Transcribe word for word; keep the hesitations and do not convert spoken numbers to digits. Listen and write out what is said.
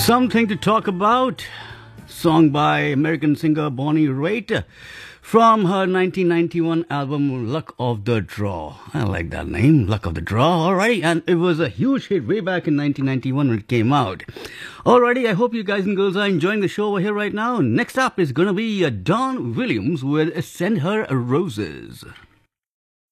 Something to Talk About, song by American singer Bonnie Raitt from her nineteen ninety-one album Luck of the Draw. I like that name, Luck of the Draw. Alrighty, and it was a huge hit way back in nineteen ninety-one when it came out. Alrighty, I hope you guys and girls are enjoying the show over here right now. Next up is going to be Don Williams with Send Her Roses.